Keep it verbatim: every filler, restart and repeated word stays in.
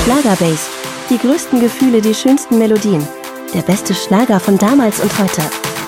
Schlagerbase. Die größten Gefühle, die schönsten Melodien. Der beste Schlager von damals und heute.